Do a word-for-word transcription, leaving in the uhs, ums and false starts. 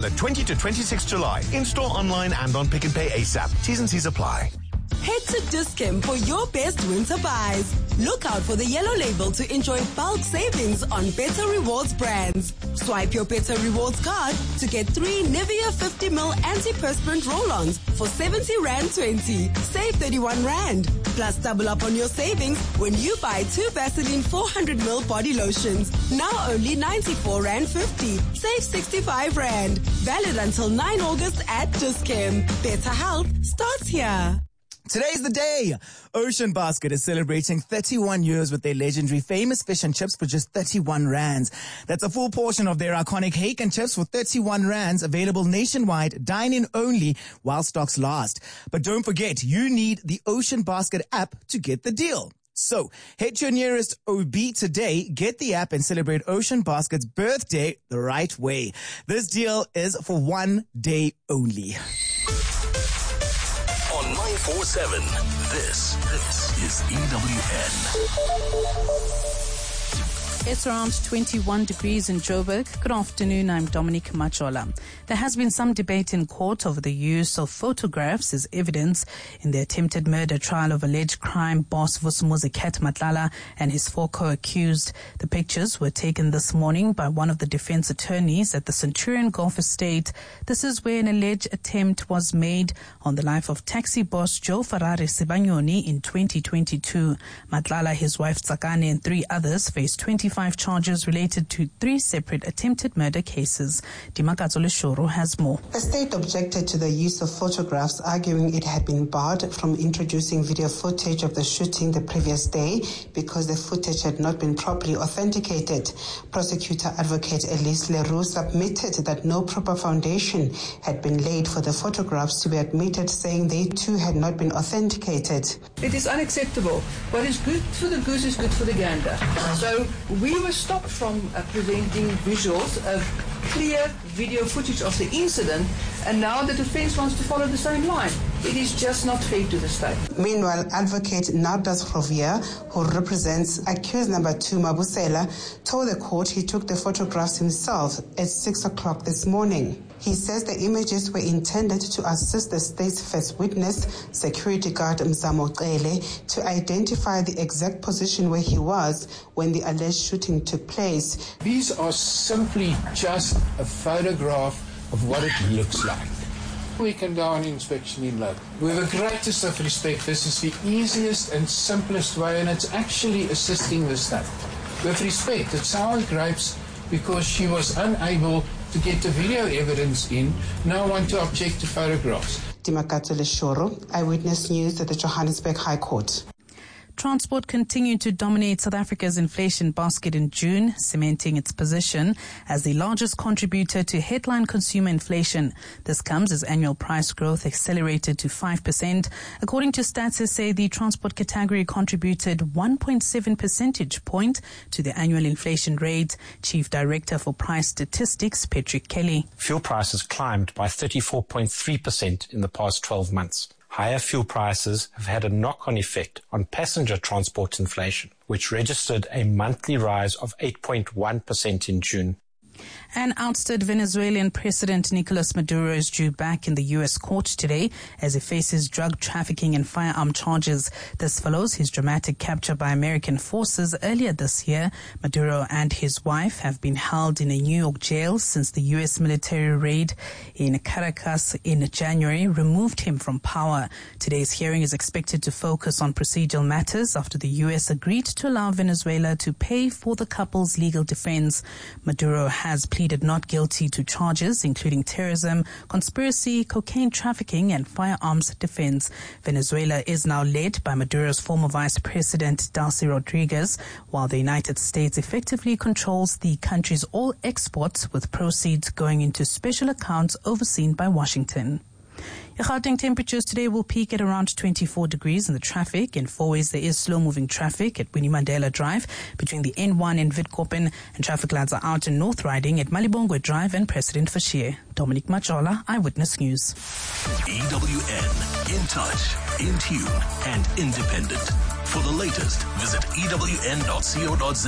the twentieth to twenty-sixth of July. In-store, online, and on Pick and Pay ASAP. T's and C's apply. Head to Dis-Chem for your best winter buys. Look out for the yellow label to enjoy bulk savings on Better Rewards brands. Swipe your Better Rewards card to get three Nivea fifty milliliter antiperspirant roll-ons for seventy rand twenty. Save thirty-one rand. Plus double up on your savings when you buy two Vaseline four hundred milliliter body lotions. Now only ninety-four rand fifty. Save sixty-five rand. Valid until ninth of August at Dis-Chem. Better health starts here. Today's the day. Ocean Basket is celebrating thirty-one years with their legendary famous fish and chips for just thirty-one rands. That's a full portion of their iconic hake and chips for thirty-one rands, available nationwide, dine-in only while stocks last. But don't forget, you need the Ocean Basket app to get the deal. So, head to your nearest O B today, get the app, and celebrate Ocean Basket's birthday the right way. This deal is for one day only. On nine four seven, this, this is E W N. It's around twenty-one degrees in Joburg. Good afternoon, I'm Dominic Machola. There has been some debate in court over the use of photographs as evidence in the attempted murder trial of alleged crime boss Vusumuzi Ket Matlala and his four co-accused. The pictures were taken this morning by one of the defense attorneys at the Centurion Golf Estate. This is where an alleged attempt was made on the life of taxi boss Joe Ferrari Sibanyoni in twenty twenty-two. Matlala, his wife Tsakane, and three others faced twenty-five charges related to three separate attempted murder cases. Dimakatso Leshoro has more. The state objected to the use of photographs, arguing it had been barred from introducing video footage of the shooting the previous day because the footage had not been properly authenticated. Prosecutor Advocate Elise Leroux submitted that no proper foundation had been laid for the photographs to be admitted, saying they too had not been authenticated. It is unacceptable. What is good for the goose is good for the gander. So we were stopped from uh, presenting visuals of clear video footage of the incident, and now the defense wants to follow the same line. It is just not fair to the state. Meanwhile, Advocate Nardas Rovier, who represents accused number two Mabusela, told the court he took the photographs himself at six o'clock this morning. He says the images were intended to assist the state's first witness, security guard Mzamo Qele, to identify the exact position where he was when the alleged shooting took place. These are simply just a photograph of what it looks like. We can go on inspection in lab. With the greatest of respect, this is the easiest and simplest way, and it's actually assisting the state. With respect, it's sour grapes because she was unable to get the video evidence in. No one to object to photographs. Dimakatso Leshoro, Eyewitness News at the Johannesburg High Court. Transport continued to dominate South Africa's inflation basket in June, cementing its position as the largest contributor to headline consumer inflation. This comes as annual price growth accelerated to five percent. According to Stats S A, the transport category contributed one point seven percentage point to the annual inflation rate. Chief Director for Price Statistics, Patrick Kelly. Fuel prices climbed by thirty-four point three percent in the past twelve months. Higher fuel prices have had a knock-on effect on passenger transport inflation, which registered a monthly rise of eight point one percent in June. And ousted Venezuelan President Nicolas Maduro is due back in the U S court today as he faces drug trafficking and firearm charges. This follows his dramatic capture by American forces earlier this year. Maduro and his wife have been held in a New York jail since the U S military raid in Caracas in January removed him from power. Today's hearing is expected to focus on procedural matters after the U S agreed to allow Venezuela to pay for the couple's legal defense. Maduro has pleaded not guilty to charges including terrorism, conspiracy, cocaine trafficking, and firearms defense. Venezuela is now led by Maduro's former vice president, Delcy Rodriguez, while the United States effectively controls the country's oil exports, with proceeds going into special accounts overseen by Washington. The Gauteng temperatures today will peak at around twenty-four degrees, and the traffic in Fourways there is slow-moving traffic at Winnie Mandela Drive between the N one and Witkoppen, and traffic lights are out in North Riding at Malibongwe Drive and President Fashier. Dominic Machola, Eyewitness News. E W N, in touch, in tune, and independent. For the latest, visit E W N dot co dot za.